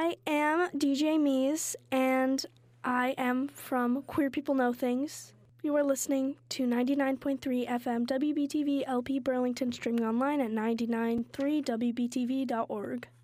I am DJ Mies, and I am from Queer People Know Things. You are listening to 99.3 FM WBTV LP Burlington, streaming online at 993wbtv.org.